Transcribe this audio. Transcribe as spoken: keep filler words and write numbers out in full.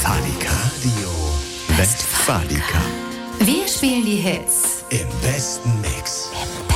Westfalica. Radio Westfalica. Wir spielen die Hits im besten Mix. Im